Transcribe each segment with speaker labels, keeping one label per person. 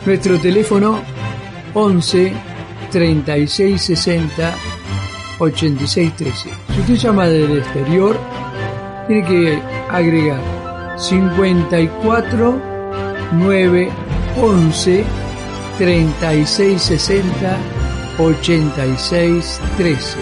Speaker 1: Nuestro teléfono 11 36 60 86 13. Si usted llama del exterior, tiene que agregar 54 9 11 36 60 86 13.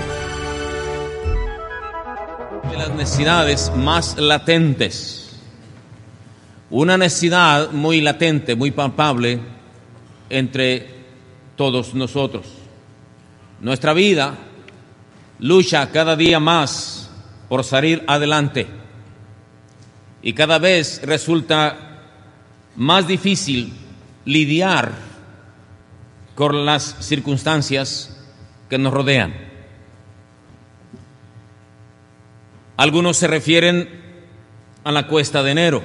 Speaker 2: De las necesidades más latentes, una necesidad muy latente, muy palpable entre todos nosotros. Nuestra vida lucha cada día más por salir adelante y cada vez resulta más difícil lidiar con las circunstancias que nos rodean. Algunos se refieren a la cuesta de enero,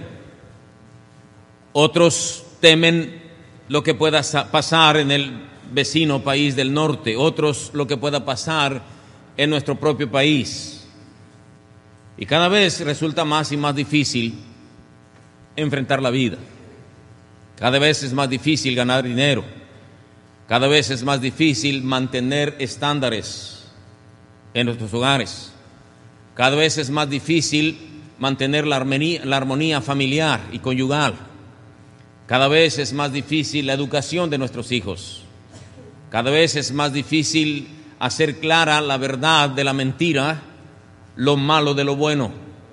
Speaker 2: otros temen lo que pueda pasar en el vecino país del norte, otros lo que pueda pasar en nuestro propio país. Y cada vez resulta más y más difícil enfrentar la vida. Cada vez es más difícil ganar dinero. Cada vez es más difícil mantener estándares en nuestros hogares. Cada vez es más difícil mantener la armonía familiar y conyugal. Cada vez es más difícil la educación de nuestros hijos. Cada vez es más difícil hacer clara la verdad de la mentira, lo malo de lo bueno.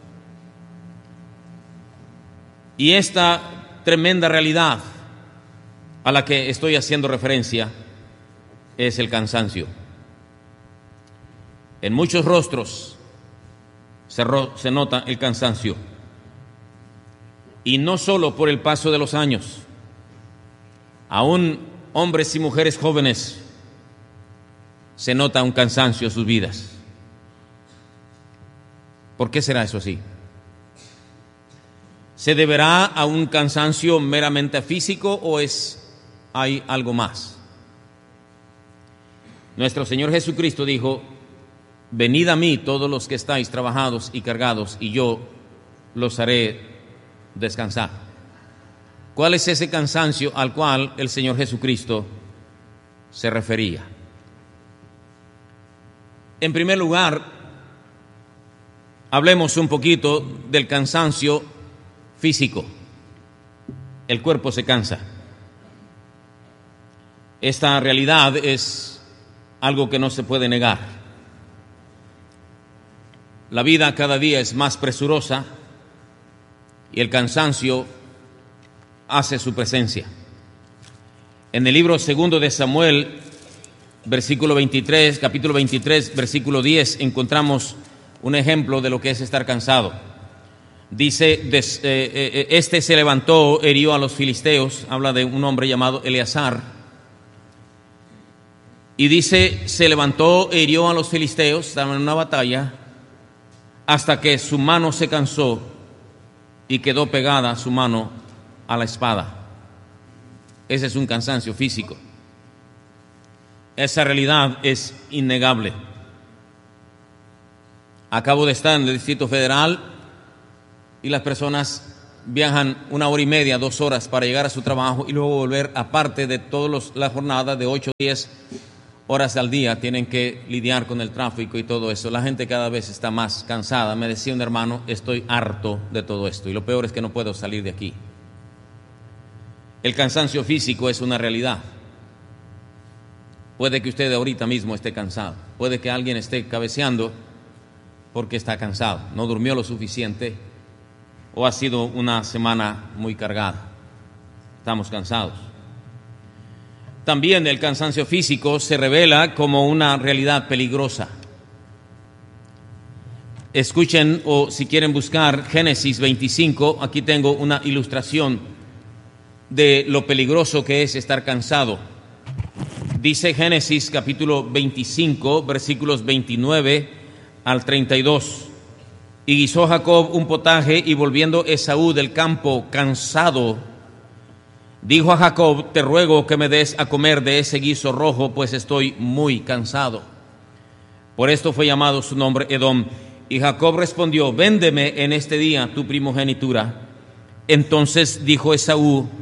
Speaker 2: Y esta tremenda realidad a la que estoy haciendo referencia es el cansancio. En muchos rostros se nota el cansancio. Y no solo por el paso de los años, aún hombres y mujeres jóvenes se nota un cansancio en sus vidas. ¿Por qué será eso así? ¿Se deberá a un cansancio meramente físico o hay algo más? Nuestro Señor Jesucristo dijo: venid a mí todos los que estáis trabajados y cargados, y yo los haré descansar. ¿Cuál es ese cansancio al cual el Señor Jesucristo se refería? En primer lugar, hablemos un poquito del cansancio físico. El cuerpo se cansa. Esta realidad es algo que no se puede negar. La vida cada día es más presurosa y el cansancio hace su presencia. En el libro segundo de Samuel, capítulo 23, versículo 10, encontramos un ejemplo de lo que es estar cansado. Dice, este se levantó, hirió a los filisteos, habla de un hombre llamado Eleazar, y dice, se levantó, hirió a los filisteos, estaban en una batalla, hasta que su mano se cansó y quedó pegada su mano a la espada. Ese es un cansancio físico. Esa realidad es innegable. Acabo de estar en el Distrito Federal y las personas viajan 1 hora y media, 2 horas para llegar a su trabajo y luego volver, aparte de todas las jornadas de 8 o 10 horas al día, tienen que lidiar con el tráfico y todo eso. La gente cada vez está más cansada. Me decía un hermano, estoy harto de todo esto y lo peor es que no puedo salir de aquí. El cansancio físico es una realidad. Puede que usted ahorita mismo esté cansado, puede que alguien esté cabeceando porque está cansado, no durmió lo suficiente o ha sido una semana muy cargada. Estamos cansados. También el cansancio físico se revela como una realidad peligrosa. Escuchen, o si quieren buscar Génesis 25, aquí tengo una ilustración de lo peligroso que es estar cansado. Dice Génesis capítulo 25, versículos 29 al 32. Y guisó Jacob un potaje, y volviendo Esaú del campo cansado, dijo a Jacob: te ruego que me des a comer de ese guiso rojo, pues estoy muy cansado. Por esto fue llamado su nombre Edom. Y Jacob respondió: véndeme en este día tu primogenitura. Entonces dijo Esaú: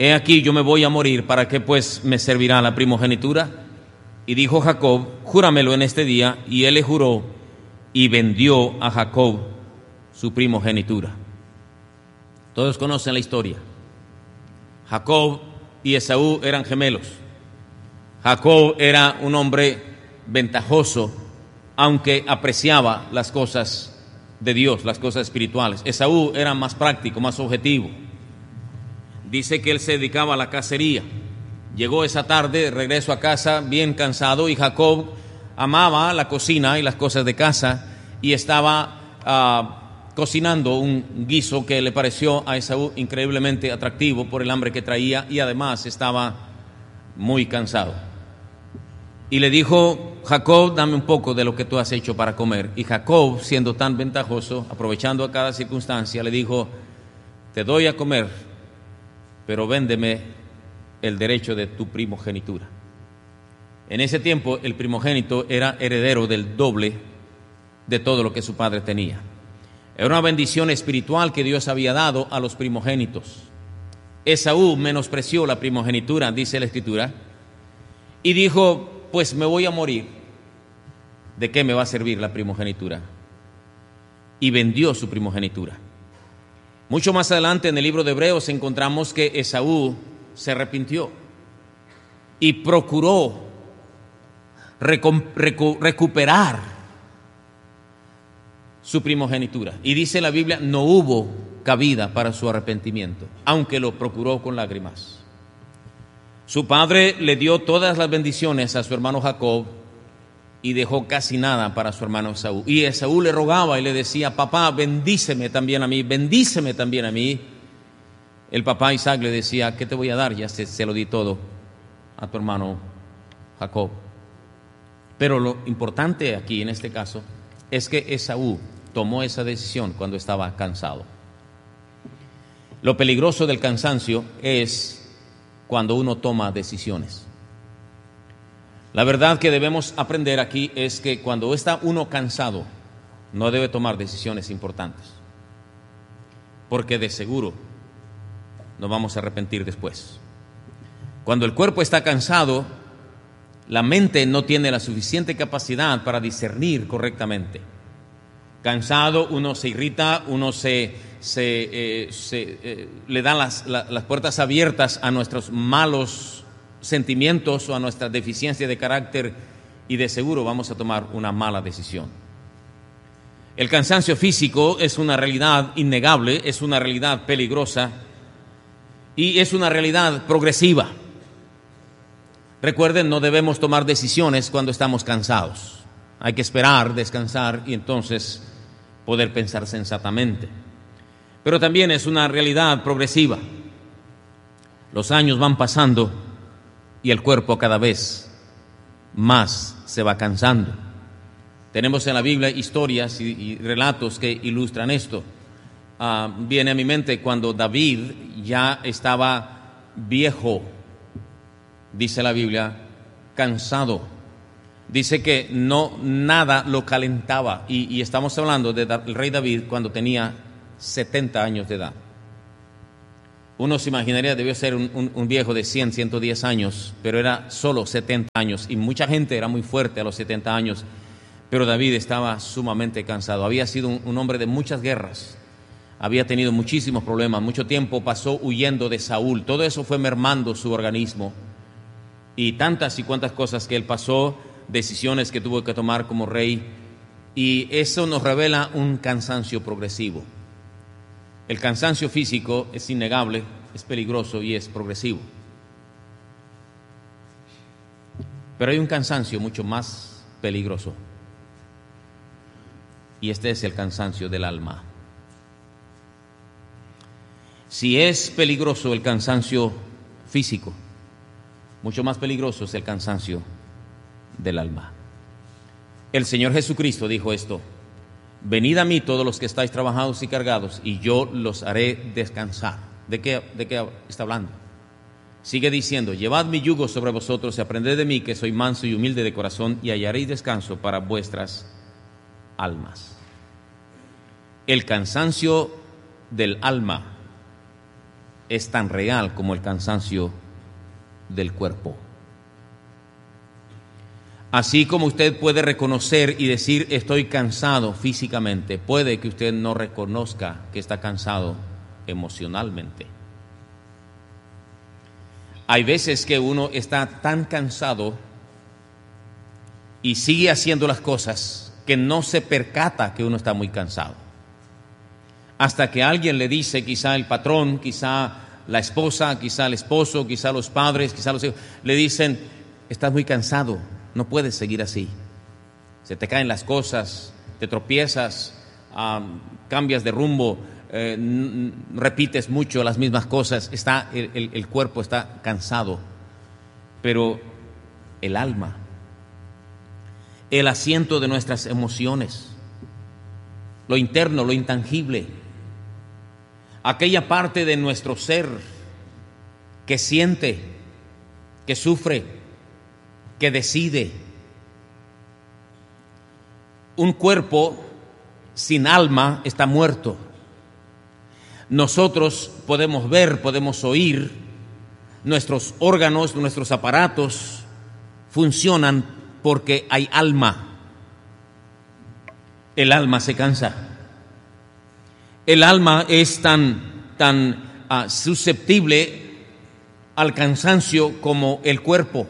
Speaker 2: he aquí yo me voy a morir, ¿para qué pues me servirá la primogenitura? Y dijo Jacob, júramelo en este día, y él le juró, y vendió a Jacob su primogenitura. Todos conocen la historia. Jacob y Esaú eran gemelos. Jacob era un hombre ventajoso, aunque apreciaba las cosas de Dios, las cosas espirituales. Esaú era más práctico, más objetivo. Dice que él se dedicaba a la cacería. Llegó esa tarde, regreso a casa bien cansado, y Jacob amaba la cocina y las cosas de casa, y estaba cocinando un guiso que le pareció a Esaú increíblemente atractivo por el hambre que traía, y además estaba muy cansado. Y le dijo, Jacob, dame un poco de lo que tú has hecho para comer. Y Jacob, siendo tan ventajoso, aprovechando a cada circunstancia, le dijo, te doy a comer, pero véndeme el derecho de tu primogenitura. En ese tiempo el primogénito era heredero del doble de todo lo que su padre tenía. Era una bendición espiritual que Dios había dado a los primogénitos. Esaú menospreció la primogenitura, dice la Escritura, y dijo, pues me voy a morir, ¿de qué me va a servir la primogenitura? Y vendió su primogenitura. Mucho más adelante en el libro de Hebreos encontramos que Esaú se arrepintió y procuró recuperar su primogenitura. Y dice la Biblia, no hubo cabida para su arrepentimiento, aunque lo procuró con lágrimas. Su padre le dio todas las bendiciones a su hermano Jacob y dejó casi nada para su hermano Esaú. Y Esaú le rogaba y le decía, papá, bendíceme también a mí, bendíceme también a mí. El papá Isaac le decía, ¿qué te voy a dar? Ya se lo di todo a tu hermano Jacob. Pero lo importante aquí en este caso es que Esaú tomó esa decisión cuando estaba cansado. Lo peligroso del cansancio es cuando uno toma decisiones. La verdad que debemos aprender aquí es que cuando está uno cansado, no debe tomar decisiones importantes, porque de seguro nos vamos a arrepentir después. Cuando el cuerpo está cansado, la mente no tiene la suficiente capacidad para discernir correctamente. Cansado, uno se irrita, uno le da las puertas abiertas a nuestros malos sentimientos o a nuestra deficiencia de carácter, y de seguro vamos a tomar una mala decisión. El cansancio físico es una realidad innegable, es una realidad peligrosa y es una realidad progresiva. Recuerden, no debemos tomar decisiones cuando estamos cansados. Hay que esperar, descansar y entonces poder pensar sensatamente. Pero también es una realidad progresiva. Los años van pasando y el cuerpo cada vez más se va cansando. Tenemos en la Biblia historias y relatos que ilustran esto. Viene a mi mente cuando David ya estaba viejo, dice la Biblia, cansado. Dice que nada lo calentaba, y estamos hablando del rey David cuando tenía 70 años de edad. Uno se imaginaría debió ser un viejo de 100, 110 años, pero era solo 70 años, y mucha gente era muy fuerte a los 70 años, pero David estaba sumamente cansado. Había sido un hombre de muchas guerras, había tenido muchísimos problemas, mucho tiempo pasó huyendo de Saúl. Todo eso fue mermando su organismo, y tantas y cuantas cosas que él pasó, decisiones que tuvo que tomar como rey, y eso nos revela un cansancio progresivo. El cansancio físico es innegable, es peligroso y es progresivo. Pero hay un cansancio mucho más peligroso, y este es el cansancio del alma. Si es peligroso el cansancio físico, mucho más peligroso es el cansancio del alma. El Señor Jesucristo dijo esto: venid a mí todos los que estáis trabajados y cargados, y yo los haré descansar. ¿De qué está hablando? Sigue diciendo: llevad mi yugo sobre vosotros y aprended de mí, que soy manso y humilde de corazón, y hallaréis descanso para vuestras almas. El cansancio del alma es tan real como el cansancio del cuerpo. Así como usted puede reconocer y decir estoy cansado físicamente, puede que usted no reconozca que está cansado emocionalmente. Hay veces que uno está tan cansado y sigue haciendo las cosas que no se percata que uno está muy cansado. Hasta que alguien le dice, quizá el patrón, quizá la esposa, quizá el esposo, quizá los padres, quizá los hijos, le dicen, estás muy cansado, no puedes seguir así. Se te caen las cosas, te tropiezas, cambias de rumbo, repites mucho las mismas cosas, el cuerpo está cansado. Pero el alma, el asiento de nuestras emociones, lo interno, lo intangible, aquella parte de nuestro ser que siente, que sufre, que decide. Un cuerpo sin alma está muerto. Nosotros podemos ver, podemos oír, nuestros órganos, nuestros aparatos funcionan porque hay alma. El alma se cansa. El alma es tan susceptible al cansancio como el cuerpo.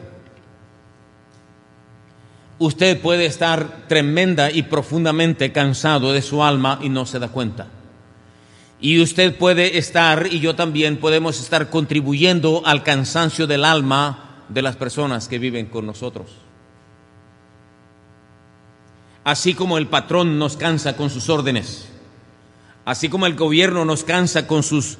Speaker 2: Usted puede estar tremenda y profundamente cansado de su alma y no se da cuenta. Y usted puede estar, y yo también, podemos estar contribuyendo al cansancio del alma de las personas que viven con nosotros. Así como el patrón nos cansa con sus órdenes, así como el gobierno nos cansa con sus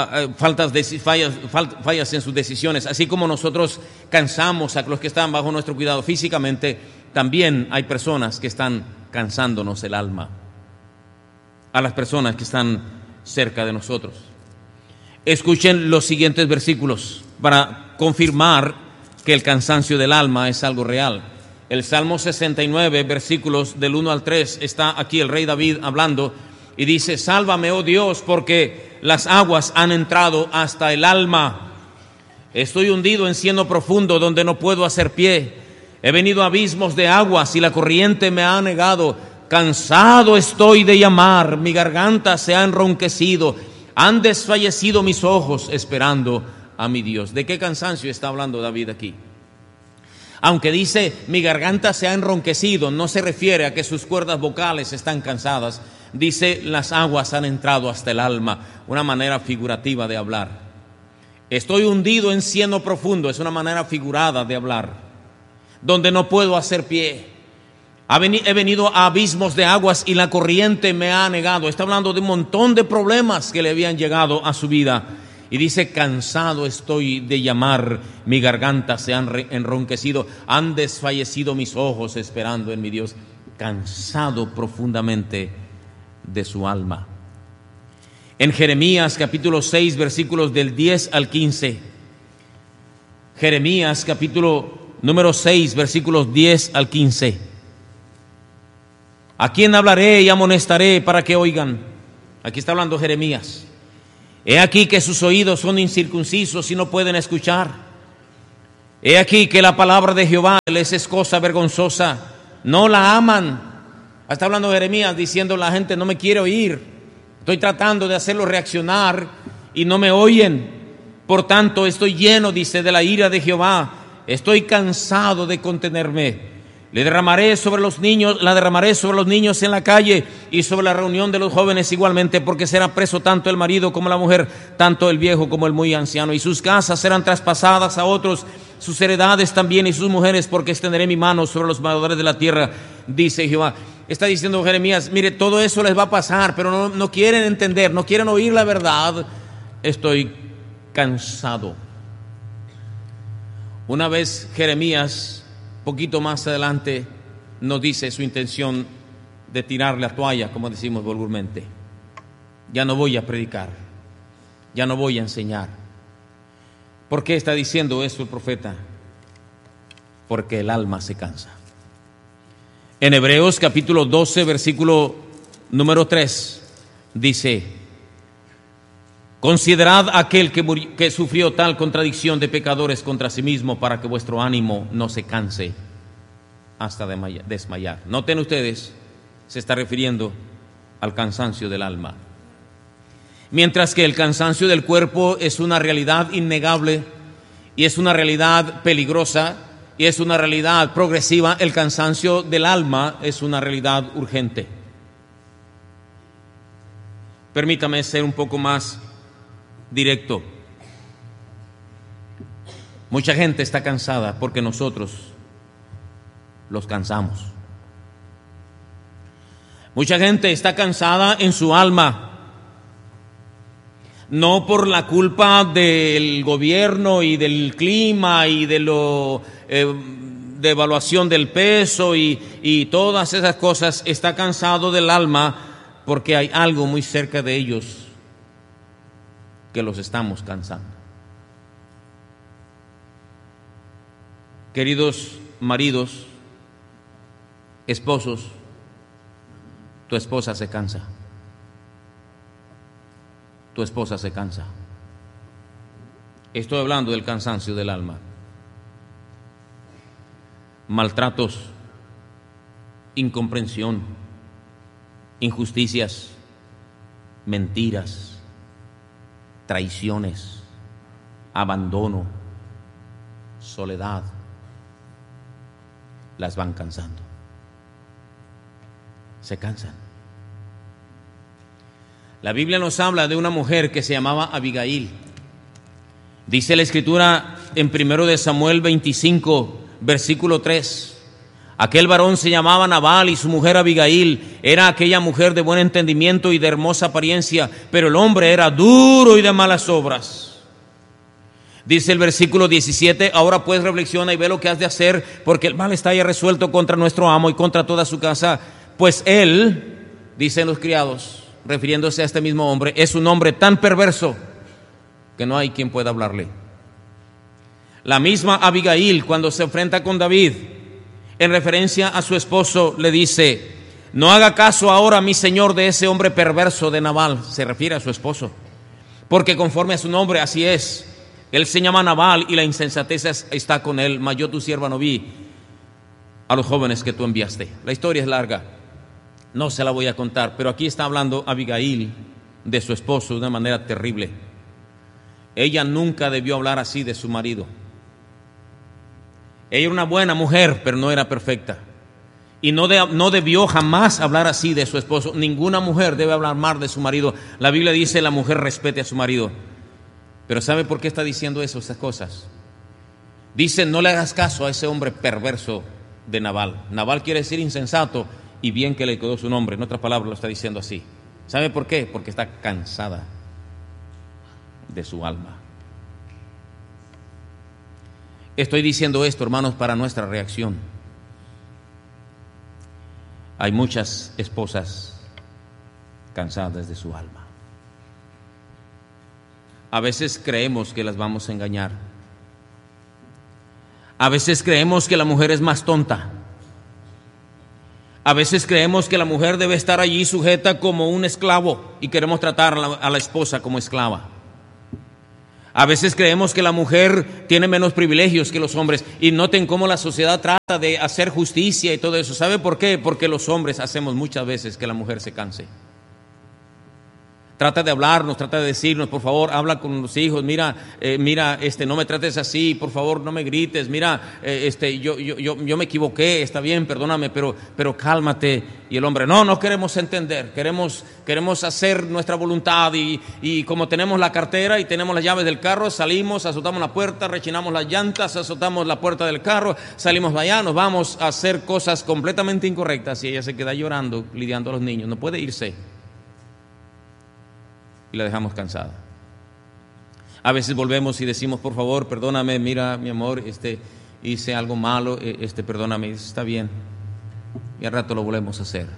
Speaker 2: fallas en sus decisiones, así como nosotros cansamos a los que están bajo nuestro cuidado físicamente, también hay personas que están cansándonos el alma, a las personas que están cerca de nosotros. Escuchen los siguientes versículos para confirmar que el cansancio del alma es algo real. El Salmo 69, versículos del 1 al 3, está aquí el rey David hablando y dice: sálvame, oh Dios, porque las aguas han entrado hasta el alma. Estoy hundido en cieno profundo donde no puedo hacer pie. He venido a abismos de aguas y la corriente me ha anegado. Cansado estoy de llamar, mi garganta se ha enronquecido. Han desfallecido mis ojos esperando a mi Dios. ¿De qué cansancio está hablando David aquí? Aunque dice mi garganta se ha enronquecido, no se refiere a que sus cuerdas vocales están cansadas. Dice las aguas han entrado hasta el alma, una manera figurativa de hablar. Estoy hundido en cieno profundo, es una manera figurada de hablar. Donde no puedo hacer pie. He venido a abismos de aguas y la corriente me ha anegado. Está hablando de un montón de problemas que le habían llegado a su vida. Y dice, cansado estoy de llamar, mi garganta se ha enronquecido, han desfallecido mis ojos esperando en mi Dios. Cansado profundamente de su alma. En Jeremías capítulo 6, versículos del 10 al 15. Jeremías capítulo número 6, versículos 10 al 15. ¿A quién hablaré y amonestaré para que oigan? Aquí está hablando Jeremías. He aquí que sus oídos son incircuncisos y no pueden escuchar. He aquí que la palabra de Jehová les es cosa vergonzosa. No la aman. Está hablando Jeremías diciendo, la gente no me quiere oír. Estoy tratando de hacerlo reaccionar y no me oyen. Por tanto, estoy lleno, dice, de la ira de Jehová. Estoy cansado de contenerme. La derramaré sobre los niños en la calle y sobre la reunión de los jóvenes igualmente, porque será preso tanto el marido como la mujer, tanto el viejo como el muy anciano, y sus casas serán traspasadas a otros, sus heredades también y sus mujeres, porque extenderé mi mano sobre los moradores de la tierra, dice Jehová. Está diciendo Jeremías, mire, todo eso les va a pasar, pero no quieren entender, no quieren oír la verdad. Estoy cansado. Una vez Jeremías, poquito más adelante, nos dice su intención de tirar la toalla, como decimos vulgarmente. Ya no voy a predicar, ya no voy a enseñar. ¿Por qué está diciendo eso el profeta? Porque el alma se cansa. En Hebreos capítulo 12, versículo número 3, dice: Considerad aquel que sufrió tal contradicción de pecadores contra sí mismo, para que vuestro ánimo no se canse hasta desmayar. Noten ustedes, se está refiriendo al cansancio del alma. Mientras que el cansancio del cuerpo es una realidad innegable y es una realidad peligrosa y es una realidad progresiva, el cansancio del alma es una realidad urgente. Permítame ser un poco más directo. Mucha gente está cansada porque nosotros los cansamos. Mucha gente está cansada en su alma, no por la culpa del gobierno y del clima y de evaluación del peso y todas esas cosas. Está cansado del alma porque hay algo muy cerca de ellos que los estamos cansando. Queridos maridos, esposos, tu esposa se cansa. Tu esposa se cansa. Estoy hablando del cansancio del alma. Maltratos, incomprensión, injusticias, mentiras, traiciones, abandono, soledad, las van cansando. Se cansan. La Biblia nos habla de una mujer que se llamaba Abigail. Dice la Escritura en 1 de Samuel 25, versículo 3. Aquel varón se llamaba Nabal y su mujer Abigail era aquella mujer de buen entendimiento y de hermosa apariencia, pero el hombre era duro y de malas obras. Dice el versículo 17, ahora pues reflexiona y ve lo que has de hacer, porque el mal está ya resuelto contra nuestro amo y contra toda su casa, pues él, dicen los criados, refiriéndose a este mismo hombre, es un hombre tan perverso que no hay quien pueda hablarle. La misma Abigail, cuando se enfrenta con David, en referencia a su esposo, le dice, no haga caso ahora, mi señor, de ese hombre perverso de Nabal. Se refiere a su esposo, porque conforme a su nombre, así es. Él se llama Nabal y la insensatez está con él, mas yo tu sierva no vi a los jóvenes que tú enviaste. La historia es larga, no se la voy a contar, pero aquí está hablando Abigail de su esposo de una manera terrible. Ella nunca debió hablar así de su marido. Ella era una buena mujer, pero no era perfecta. Y no debió jamás hablar así de su esposo. Ninguna mujer debe hablar mal de su marido. La Biblia dice, la mujer respete a su marido. Pero ¿sabe por qué está diciendo esas cosas? Dice, no le hagas caso a ese hombre perverso de Nabal. Nabal quiere decir insensato, y bien que le quedó su nombre. En otras palabras lo está diciendo así. ¿Sabe por qué? Porque está cansada de su alma. Estoy diciendo esto, hermanos, para nuestra reacción. Hay muchas esposas cansadas de su alma. A veces creemos que las vamos a engañar. A veces creemos que la mujer es más tonta. A veces creemos que la mujer debe estar allí sujeta como un esclavo y queremos tratar a la esposa como esclava. A veces creemos que la mujer tiene menos privilegios que los hombres, y noten cómo la sociedad trata de hacer justicia y todo eso. ¿Sabe por qué? Porque los hombres hacemos muchas veces que la mujer se canse. Trata de hablarnos, trata de decirnos, por favor, habla con los hijos, mira, no me trates así, por favor, no me grites, mira, yo me equivoqué, está bien, perdóname, pero cálmate. Y el hombre, no queremos entender, queremos hacer nuestra voluntad y como tenemos la cartera y tenemos las llaves del carro, salimos, azotamos la puerta, rechinamos las llantas, azotamos la puerta del carro, salimos de allá, nos vamos a hacer cosas completamente incorrectas y ella se queda llorando, lidiando a los niños, no puede irse. Y la dejamos cansada. A veces volvemos y decimos, por favor, perdóname, mira, mi amor, hice algo malo, perdóname, está bien. Y al rato lo volvemos a hacer.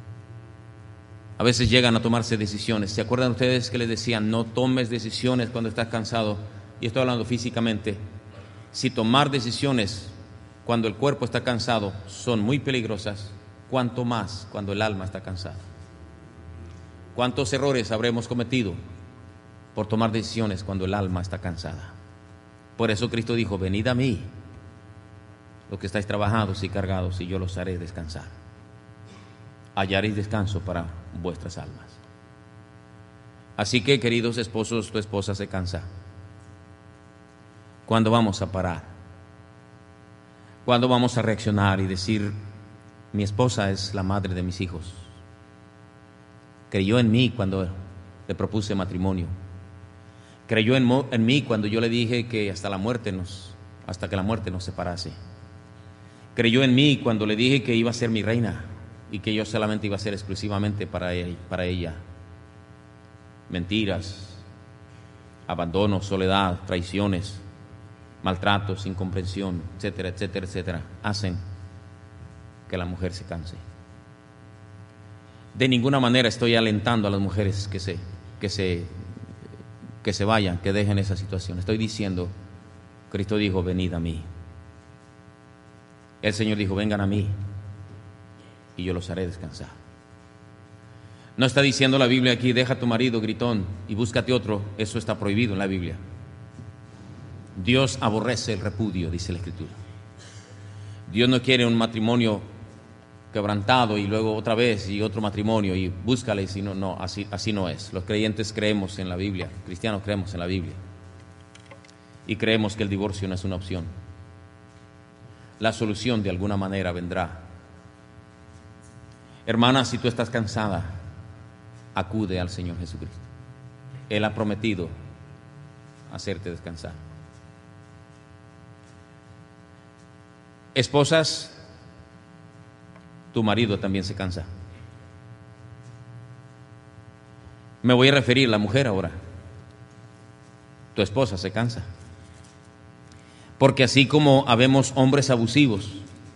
Speaker 2: A veces llegan a tomarse decisiones. ¿Se acuerdan ustedes que les decían, no tomes decisiones cuando estás cansado? Y estoy hablando físicamente. Si tomar decisiones cuando el cuerpo está cansado son muy peligrosas, cuanto más cuando el alma está cansada. ¿Cuántos errores habremos cometido por tomar decisiones cuando el alma está cansada. Por eso Cristo dijo: venid a mí, los que estáis trabajados y cargados, y yo los haré descansar. Hallaréis descanso para vuestras almas. Así que, queridos esposos, tu esposa se cansa. ¿Cuándo vamos a parar? ¿Cuándo vamos a reaccionar y decir: mi esposa es la madre de mis hijos? Creyó en mí cuando le propuse matrimonio. Creyó en mí cuando yo le dije que hasta que la muerte nos separase. Creyó en mí cuando le dije que iba a ser mi reina y que yo solamente iba a ser exclusivamente para ella. Mentiras, abandono, soledad, traiciones, maltratos, incomprensión, etcétera, etcétera, etcétera, hacen que la mujer se canse. De ninguna manera estoy alentando a las mujeres que se vayan, que dejen esa situación. Estoy diciendo, Cristo dijo: venid a mí. El Señor dijo: vengan a mí y yo los haré descansar. No está diciendo la Biblia aquí: deja a tu marido gritón y búscate otro. Eso está prohibido en la Biblia. Dios aborrece el repudio, dice la Escritura. Dios no quiere un matrimonio quebrantado y luego otra vez y otro matrimonio y búscale, si no, así no es. Los creyentes creemos en la Biblia, cristianos creemos en la Biblia y creemos que el divorcio no es una opción. La solución de alguna manera vendrá. Hermana, si tú estás cansada, acude al Señor Jesucristo. Él ha prometido hacerte descansar. Esposas, tu marido también se cansa. Me voy a referir a la mujer ahora. Tu esposa se cansa. Porque así como habemos hombres abusivos,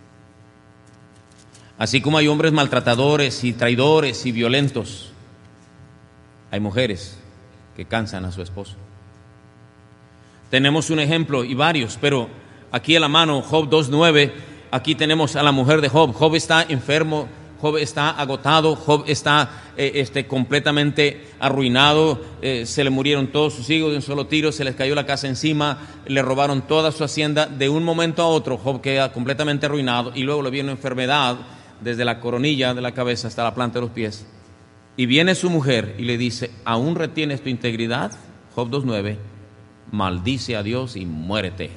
Speaker 2: así como hay hombres maltratadores y traidores y violentos, hay mujeres que cansan a su esposo. Tenemos un ejemplo y varios, pero aquí a la mano, Job 2:9, aquí tenemos a la mujer de Job. Job está enfermo, Job está agotado, Job está completamente arruinado, se le murieron todos sus hijos de un solo tiro, se les cayó la casa encima, le robaron toda su hacienda. De un momento a otro Job queda completamente arruinado y luego le viene una enfermedad desde la coronilla de la cabeza hasta la planta de los pies. Y viene su mujer y le dice: ¿aún retienes tu integridad? Job 2:9, maldice a Dios y muérete.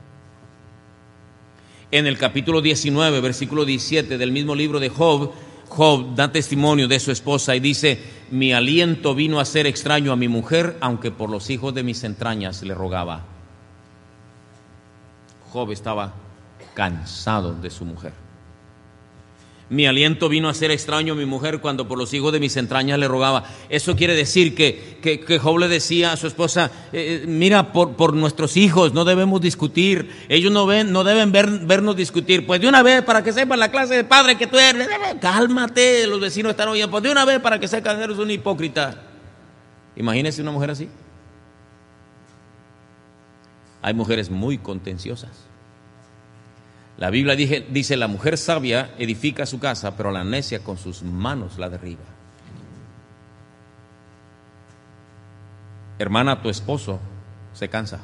Speaker 2: En el capítulo 19, versículo 17 del mismo libro de Job, Job da testimonio de su esposa y dice: mi aliento vino a ser extraño a mi mujer, aunque por los hijos de mis entrañas le rogaba. Job estaba cansado de su mujer. Mi aliento vino a ser extraño a mi mujer cuando por los hijos de mis entrañas le rogaba. Eso quiere decir que Job le decía a su esposa: mira, por nuestros hijos no debemos discutir. Ellos no deben vernos discutir. Pues de una vez, para que sepan la clase de padre que tú eres. Cálmate, los vecinos están oyendo. Pues de una vez, para que sepan que eres un hipócrita. Imagínese una mujer así. Hay mujeres muy contenciosas. La Biblia dice: la mujer sabia edifica su casa, pero la necia con sus manos la derriba. Hermana, tu esposo se cansa.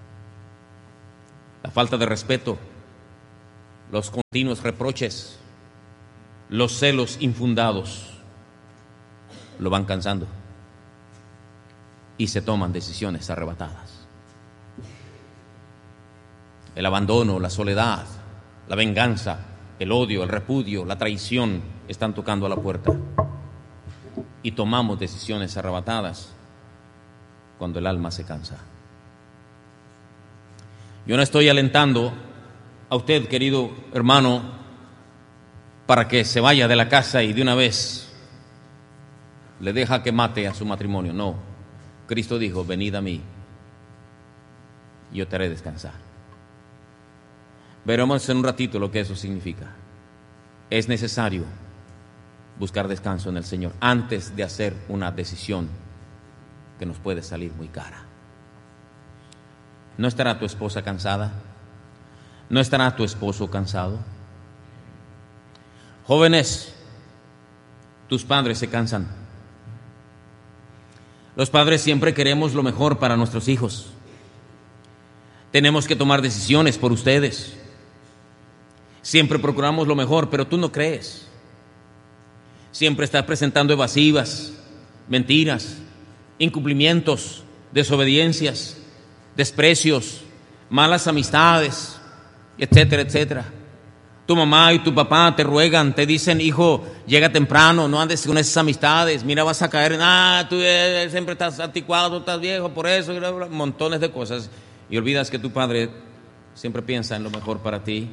Speaker 2: La falta de respeto, los continuos reproches, los celos infundados lo van cansando y se toman decisiones arrebatadas. El abandono, la soledad, la venganza, el odio, el repudio, la traición están tocando a la puerta y tomamos decisiones arrebatadas cuando el alma se cansa. Yo no estoy alentando a usted, querido hermano, para que se vaya de la casa y de una vez le deja que mate a su matrimonio. No, Cristo dijo: venid a mí y yo te haré descansar. Veremos en un ratito lo que eso significa. Es necesario buscar descanso en el Señor antes de hacer una decisión que nos puede salir muy cara. ¿No estará tu esposa cansada? ¿No estará tu esposo cansado? Jóvenes, tus padres se cansan. Los padres siempre queremos lo mejor para nuestros hijos. Tenemos que tomar decisiones por ustedes. Siempre procuramos lo mejor, pero tú no crees. Siempre estás presentando evasivas, mentiras, incumplimientos, desobediencias, desprecios, malas amistades, etcétera, etcétera. Tu mamá y tu papá te ruegan, te dicen: hijo, llega temprano, no andes con esas amistades, mira, vas a caer en, tú siempre estás anticuado, estás viejo, por eso, montones de cosas. Y olvidas que tu padre siempre piensa en lo mejor para ti.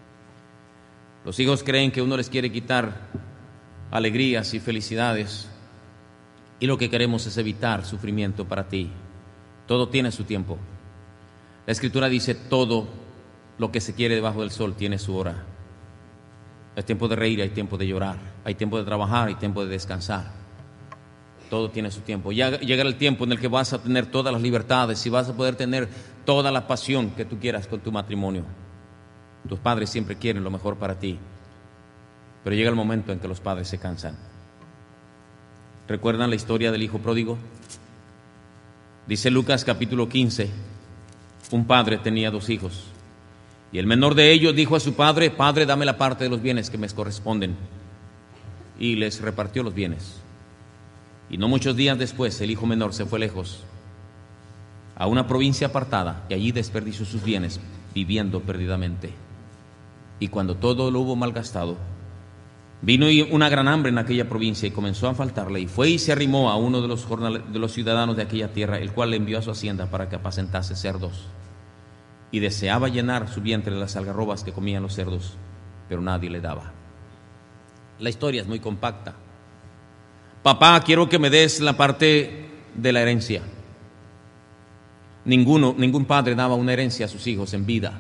Speaker 2: Los hijos creen que uno les quiere quitar alegrías y felicidades, y lo que queremos es evitar sufrimiento para ti. Todo tiene su tiempo. La Escritura dice: todo lo que se quiere debajo del sol tiene su hora. Hay tiempo de reír, hay tiempo de llorar, hay tiempo de trabajar, hay tiempo de descansar. Todo tiene su tiempo. Ya llegará el tiempo en el que vas a tener todas las libertades y vas a poder tener toda la pasión que tú quieras con tu matrimonio. Tus padres siempre quieren lo mejor para ti, pero llega el momento en que los padres se cansan. ¿Recuerdan la historia del hijo pródigo? Dice Lucas capítulo 15, un padre tenía 2 hijos, y el menor de ellos dijo a su padre: Padre, dame la parte de los bienes que me corresponden. Y les repartió los bienes. Y no muchos días después, el hijo menor se fue lejos, a una provincia apartada, y allí desperdició sus bienes, viviendo perdidamente. Y cuando todo lo hubo malgastado, vino una gran hambre en aquella provincia y comenzó a faltarle, y fue y se arrimó a uno de los ciudadanos de aquella tierra, el cual le envió a su hacienda para que apacentase cerdos. Y deseaba llenar su vientre de las algarrobas que comían los cerdos, pero nadie le daba. La historia es muy compacta. Papá, quiero que me des la parte de la herencia. Ningún padre daba una herencia a sus hijos en vida.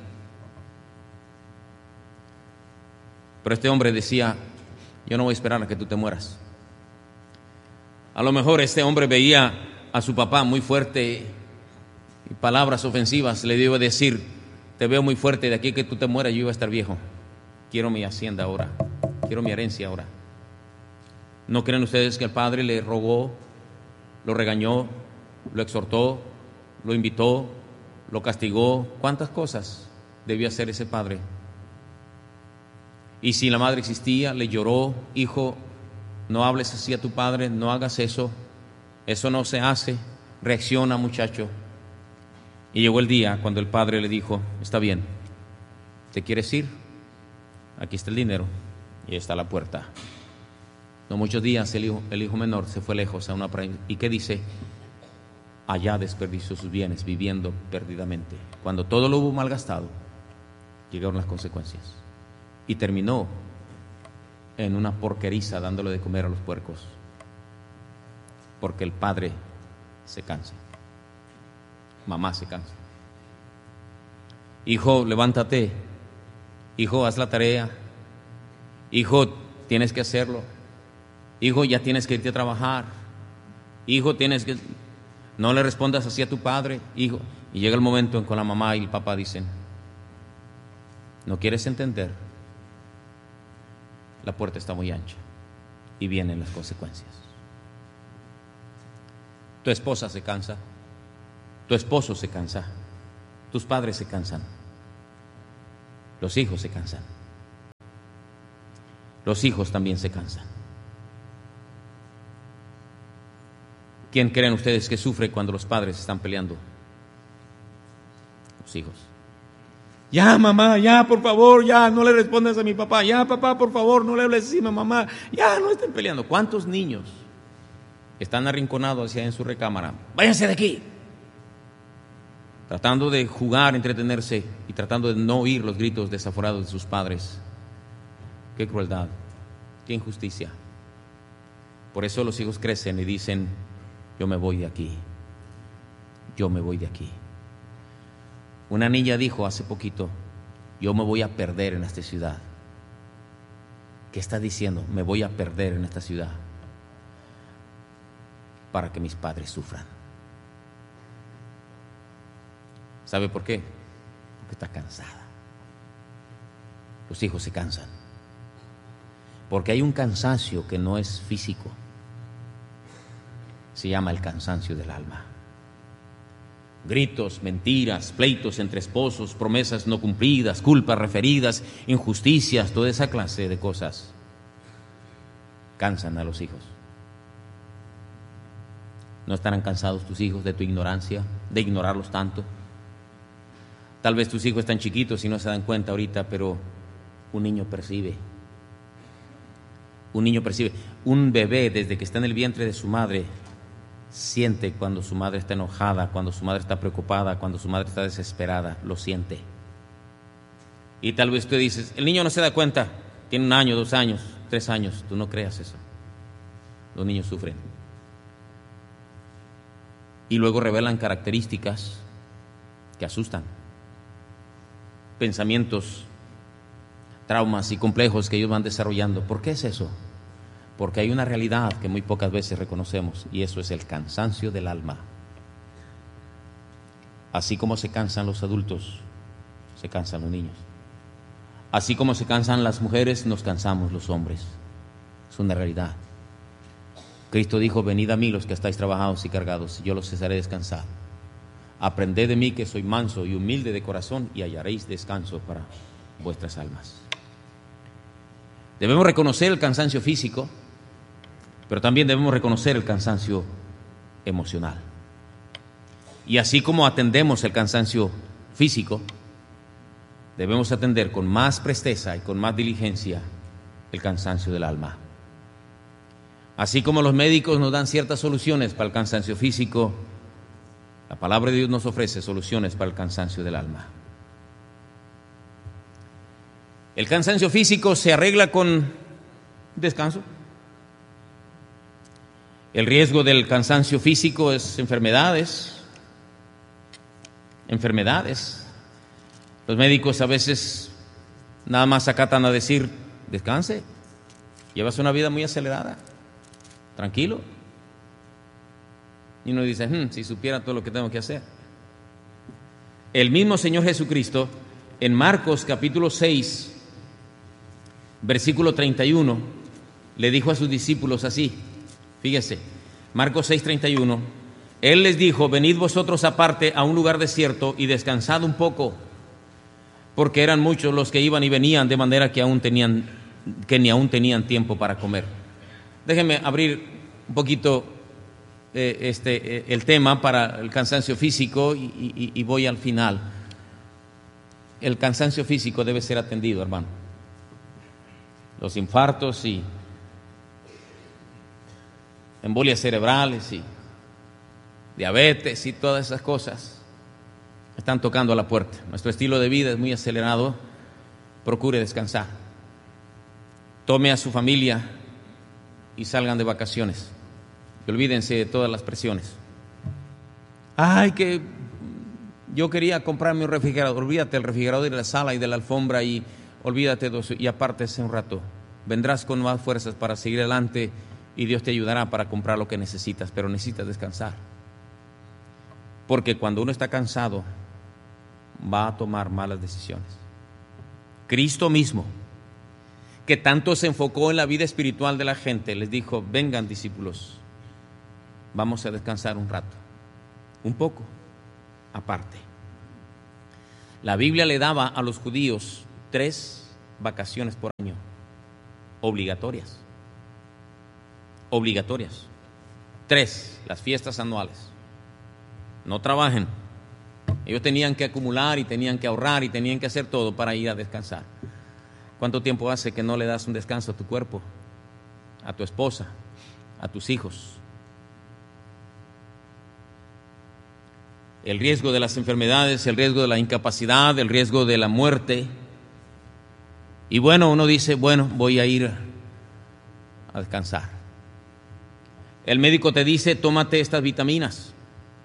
Speaker 2: Pero este hombre decía: yo no voy a esperar a que tú te mueras. A lo mejor este hombre veía a su papá muy fuerte y palabras ofensivas le iba a decir: te veo muy fuerte, de aquí a que tú te mueras yo iba a estar viejo. Quiero mi hacienda ahora, quiero mi herencia ahora. ¿No creen ustedes que el padre le rogó, lo regañó, lo exhortó, lo invitó, lo castigó? ¿Cuántas cosas debió hacer ese padre? Y si la madre existía, le lloró: hijo, no hables así a tu padre, no hagas eso no se hace, reacciona, muchacho. Y llegó el día cuando el padre le dijo: está bien, ¿te quieres ir? Aquí está el dinero y ahí está la puerta. No muchos días el hijo menor se fue lejos a una provincia. ¿Y qué dice? Allá desperdició sus bienes, viviendo perdidamente. Cuando todo lo hubo malgastado, llegaron las consecuencias. Y terminó en una porqueriza dándole de comer a los puercos, porque el padre se cansa, mamá se cansa. Hijo, levántate. Hijo, haz la tarea. Hijo, tienes que hacerlo. Hijo, ya tienes que irte a trabajar. Hijo, tienes que... No le respondas así a tu padre, hijo. Y llega el momento en que la mamá y el papá dicen: no quieres entender, la puerta está muy ancha. Y vienen las consecuencias. Tu esposa se cansa, tu esposo se cansa, tus padres se cansan, los hijos se cansan, los hijos también se cansan. ¿Quién creen ustedes que sufre cuando los padres están peleando? Los hijos. Ya, mamá, ya, por favor, ya, no le respondas a mi papá. Ya, papá, por favor, no le hables así a mamá. Ya, no estén peleando. ¿Cuántos niños están arrinconados hacia en su recámara? Váyanse de aquí. Tratando de jugar, entretenerse y tratando de no oír los gritos desaforados de sus padres. Qué crueldad, qué injusticia. Por eso los hijos crecen y dicen: yo me voy de aquí, yo me voy de aquí. Una niña dijo hace poquito: yo me voy a perder en esta ciudad. ¿Qué está diciendo? Me voy a perder en esta ciudad para que mis padres sufran. ¿Sabe por qué? Porque está cansada. Los hijos se cansan. Porque hay un cansancio que no es físico. se llama el cansancio del alma. Gritos, mentiras, pleitos entre esposos, promesas no cumplidas, culpas referidas, injusticias, toda esa clase de cosas cansan a los hijos. ¿No estarán cansados tus hijos de tu ignorancia, de ignorarlos tanto? Tal vez tus hijos están chiquitos y no se dan cuenta ahorita, pero un niño percibe. Un niño percibe. Un bebé, desde que está en el vientre de su madre, siente cuando su madre está enojada, cuando su madre está preocupada, cuando su madre está desesperada, lo siente. Y tal vez tú dices, el niño no se da cuenta, tiene 1 año, 2 años, 3 años. Tú no creas eso. Los niños sufren. Y luego revelan características que asustan. Pensamientos, traumas y complejos que ellos van desarrollando. ¿Por qué es eso? Porque hay una realidad que muy pocas veces reconocemos, y eso es el cansancio del alma. Así como se cansan los adultos, se cansan los niños. Así como se cansan las mujeres, nos cansamos los hombres. Es una realidad. Cristo dijo, venid a mí los que estáis trabajados y cargados, y yo los haré descansar. Aprended de mí que soy manso y humilde de corazón, y hallaréis descanso para vuestras almas. Debemos reconocer el cansancio físico, pero también debemos reconocer el cansancio emocional. Y así como atendemos el cansancio físico, debemos atender con más presteza y con más diligencia el cansancio del alma. Así como los médicos nos dan ciertas soluciones para el cansancio físico, la palabra de Dios nos ofrece soluciones para el cansancio del alma. El cansancio físico se arregla con descanso. El riesgo del cansancio físico es enfermedades. Los médicos a veces nada más acatan a decir, descanse, llevas una vida muy acelerada, tranquilo. Y uno dice, si supiera todo lo que tengo que hacer. El mismo Señor Jesucristo, en Marcos capítulo 6, versículo 31, le dijo a sus discípulos así, fíjese, Marcos 6, 31, Él les dijo, venid vosotros aparte a un lugar desierto y descansad un poco, porque eran muchos los que iban y venían, de manera que ni aún tenían tiempo para comer. Déjenme abrir un poquito el tema para el cansancio físico y voy al final. El cansancio físico debe ser atendido, hermano. Los infartos y embolias cerebrales y diabetes y todas esas cosas están tocando a la puerta. Nuestro estilo de vida es muy acelerado. Procure descansar. Tome a su familia y salgan de vacaciones. Y olvídense de todas las presiones. Ay, que yo quería comprarme un refrigerador. Olvídate del refrigerador y de la sala y de la alfombra y olvídate de eso y apártese un rato. Vendrás con más fuerzas para seguir adelante y Dios te ayudará para comprar lo que necesitas, pero necesitas descansar. Porque cuando uno está cansado, va a tomar malas decisiones. Cristo mismo, que tanto se enfocó en la vida espiritual de la gente, les dijo, vengan discípulos, vamos a descansar un rato, un poco, aparte. La Biblia le daba a los judíos 3 vacaciones por año, obligatorias. 3, las fiestas anuales. No trabajen. Ellos tenían que acumular y tenían que ahorrar y tenían que hacer todo para ir a descansar. ¿Cuánto tiempo hace que no le das un descanso a tu cuerpo, a tu esposa, a tus hijos? El riesgo de las enfermedades, el riesgo de la incapacidad, el riesgo de la muerte. Y bueno, uno dice, bueno, voy a ir a descansar. El médico te dice, tómate estas vitaminas.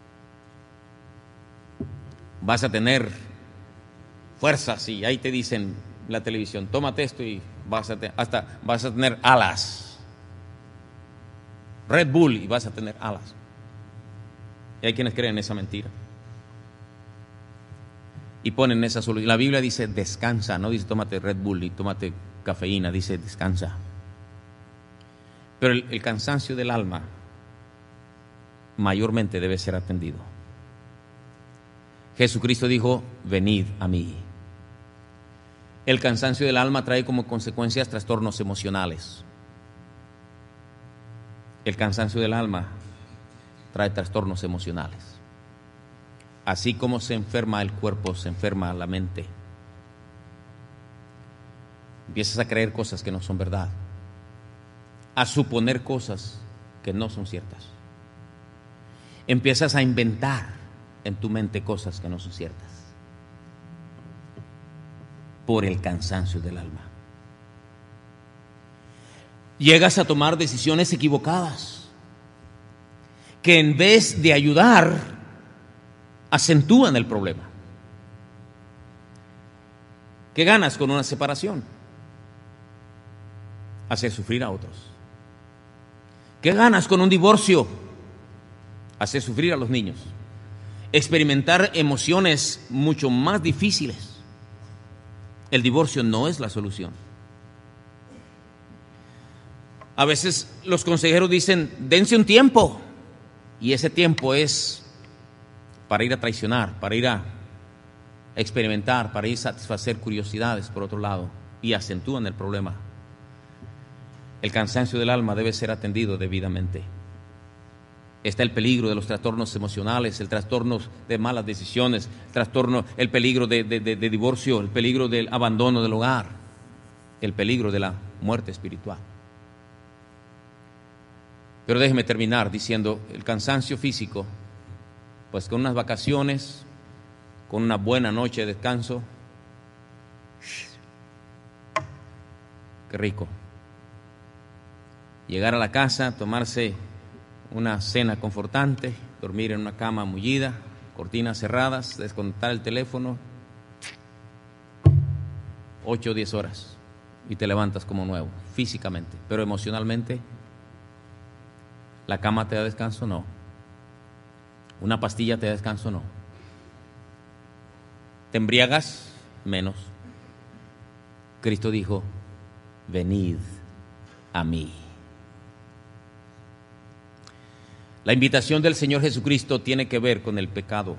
Speaker 2: Vas a tener fuerzas y ahí te dicen en la televisión, tómate esto y vas a tener alas. Red Bull y vas a tener alas. Y hay quienes creen esa mentira. Y ponen esa solución. La Biblia dice descansa, no dice tómate Red Bull y tómate cafeína, dice descansa. Pero el cansancio del alma mayormente debe ser atendido. Jesucristo dijo: venid a mí. El cansancio del alma trae como consecuencias trastornos emocionales. El cansancio del alma trae trastornos emocionales. Así como se enferma el cuerpo, se enferma la mente. Empiezas a creer cosas que no son verdad, a suponer cosas que no son ciertas. Empiezas a inventar en tu mente cosas que no son ciertas por el cansancio del alma. Llegas a tomar decisiones equivocadas que en vez de ayudar, acentúan el problema. ¿Qué ganas con una separación? Hacer sufrir a otros. ¿Qué ganas con un divorcio? Hacer sufrir a los niños. Experimentar emociones mucho más difíciles. El divorcio no es la solución. A veces los consejeros dicen: dense un tiempo. Y ese tiempo es para ir a traicionar, para ir a experimentar, para ir a satisfacer curiosidades por otro lado, y acentúan el problema. El cansancio del alma debe ser atendido debidamente. Está el peligro de los trastornos emocionales, el trastorno de malas decisiones, el peligro de divorcio, el peligro del abandono del hogar, el peligro de la muerte espiritual. Pero déjeme terminar diciendo: el cansancio físico, pues con unas vacaciones, con una buena noche de descanso, qué rico. Llegar a la casa, tomarse una cena confortante, dormir en una cama mullida, cortinas cerradas, desconectar el teléfono, 8 o 10 horas, y te levantas como nuevo, físicamente. Pero emocionalmente, ¿la cama te da descanso? No. ¿Una pastilla te da descanso? No. ¿Te embriagas? Menos. Cristo dijo: venid a mí. La invitación del Señor Jesucristo tiene que ver con el pecado.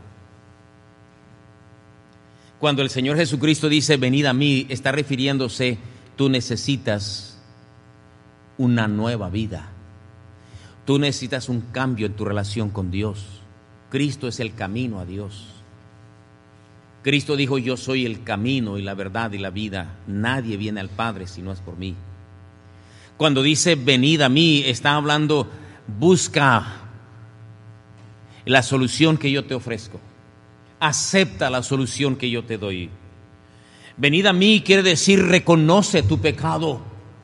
Speaker 2: Cuando el Señor Jesucristo dice: venid a mí, está refiriéndose: tú necesitas una nueva vida. Tú necesitas un cambio en tu relación con Dios. Cristo es el camino a Dios. Cristo dijo: yo soy el camino y la verdad y la vida. Nadie viene al Padre si no es por mí. Cuando dice venid a mí, está hablando: busca la solución que yo te ofrezco. Acepta la solución que yo te doy. Venid a mí quiere decir: reconoce tu pecado.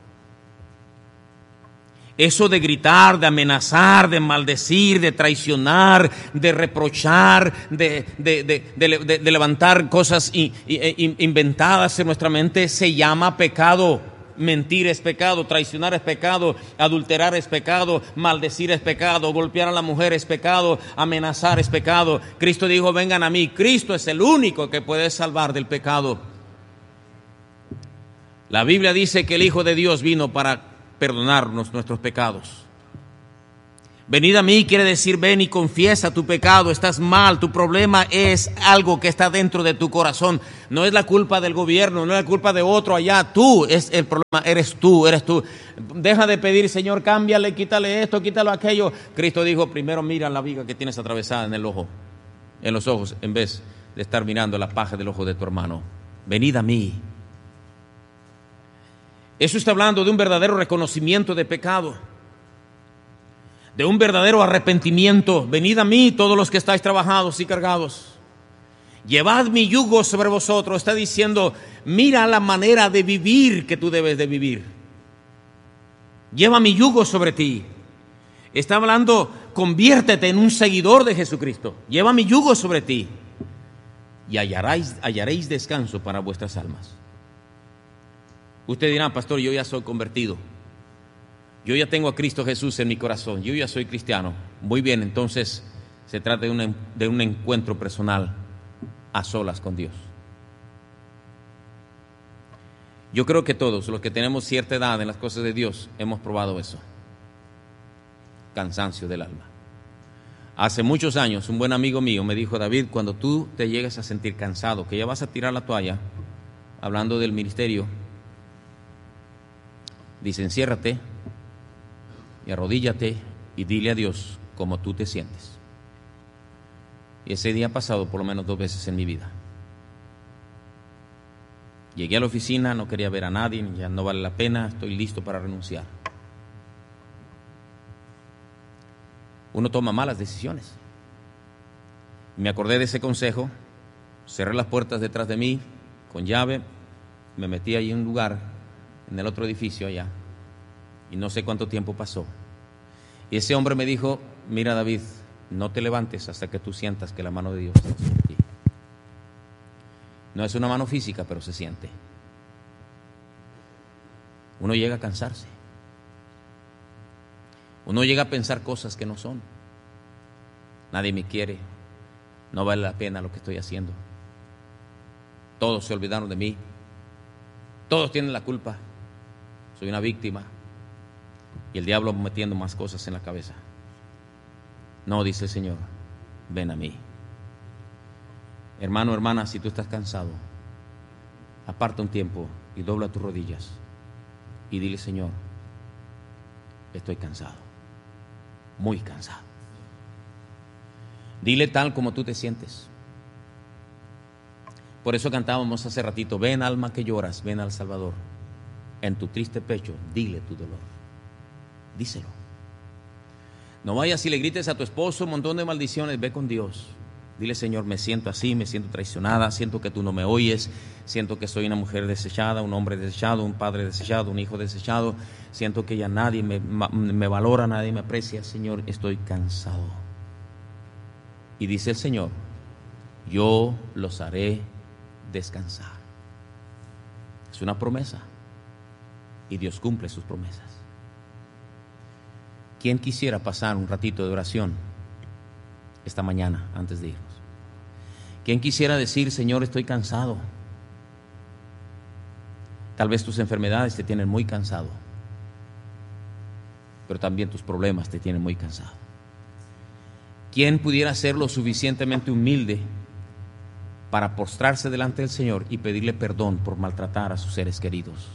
Speaker 2: Eso de gritar, de amenazar, de maldecir, de traicionar, de reprochar, de levantar cosas inventadas en nuestra mente, se llama pecado. Mentir es pecado, traicionar es pecado, adulterar es pecado, maldecir es pecado, golpear a la mujer es pecado, amenazar es pecado. Cristo dijo: vengan a mí. Cristo es el único que puede salvar del pecado. La Biblia dice que el Hijo de Dios vino para perdonarnos nuestros pecados. Venid a mí quiere decir: ven y confiesa tu pecado. Estás mal, tu problema es algo que está dentro de tu corazón. No es la culpa del gobierno, no es la culpa de otro allá. Tú es el problema, eres tú. Deja de pedir: Señor, cámbiale, quítale esto, quítalo aquello. Cristo dijo: primero mira la viga que tienes atravesada en los ojos, en vez de estar mirando la paja del ojo de tu hermano. Venid a mí. Eso está hablando de un verdadero reconocimiento de pecado, de un verdadero arrepentimiento. Venid a mí todos los que estáis trabajados y cargados, llevad mi yugo sobre vosotros. Está diciendo: mira la manera de vivir que tú debes de vivir. Lleva mi yugo sobre ti. Está hablando: conviértete en un seguidor de Jesucristo. Lleva mi yugo sobre ti y hallaréis descanso para vuestras almas. Usted dirá: pastor, yo ya soy convertido. Yo ya tengo a Cristo Jesús en mi corazón. Yo ya soy cristiano. Muy bien, entonces se trata de un encuentro personal a solas con Dios. Yo creo que todos los que tenemos cierta edad en las cosas de Dios hemos probado eso. Cansancio del alma. Hace muchos años, un buen amigo mío me dijo: David, cuando tú te llegues a sentir cansado, que ya vas a tirar la toalla, hablando del ministerio, dice, enciérrate y arrodíllate y dile a Dios cómo tú te sientes. Y ese día ha pasado por lo menos 2 veces en mi vida. Llegué a la oficina, no quería ver a nadie, ya no vale la pena, estoy listo para renunciar. Uno toma malas decisiones. Me acordé de ese consejo, cerré las puertas detrás de mí con llave, me metí ahí en un lugar, en el otro edificio allá, y no sé cuánto tiempo pasó. Y ese hombre me dijo: mira, David, no te levantes hasta que tú sientas que la mano de Dios está sobre ti. No es una mano física, pero se siente. Uno llega a cansarse. Uno llega a pensar cosas que no son. Nadie me quiere, no vale la pena lo que estoy haciendo. Todos se olvidaron de mí. Todos tienen la culpa. Soy una víctima. Y el diablo metiendo más cosas en la cabeza. No, dice el Señor, ven a mí. Hermano, hermana, si tú estás cansado, aparta un tiempo y dobla tus rodillas y dile: Señor, estoy cansado, muy cansado. Dile tal como tú te sientes. Por eso cantábamos hace ratito: ven alma que lloras, ven al Salvador. En tu triste pecho, dile tu dolor. Díselo. No vayas y le grites a tu esposo un montón de maldiciones. Ve con Dios. Dile: Señor, me siento así, me siento traicionada, siento que tú no me oyes, siento que soy una mujer desechada, un hombre desechado, un padre desechado, un hijo desechado, siento que ya nadie me valora, nadie me aprecia. Señor, estoy cansado. Y dice el Señor: yo los haré descansar. Es una promesa y Dios cumple sus promesas. ¿Quién quisiera pasar un ratito de oración esta mañana antes de irnos? ¿Quién quisiera decir: Señor, estoy cansado? Tal vez tus enfermedades te tienen muy cansado, pero también tus problemas te tienen muy cansado. ¿Quién pudiera ser lo suficientemente humilde para postrarse delante del Señor y pedirle perdón por maltratar a sus seres queridos?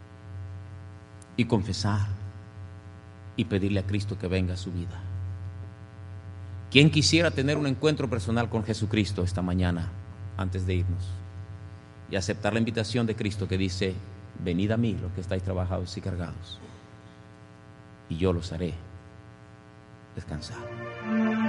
Speaker 2: Y confesar y pedirle a Cristo que venga a su vida. ¿Quién quisiera tener un encuentro personal con Jesucristo esta mañana antes de irnos y aceptar la invitación de Cristo que dice: venid a mí los que estáis trabajados y cargados, y yo los haré descansar?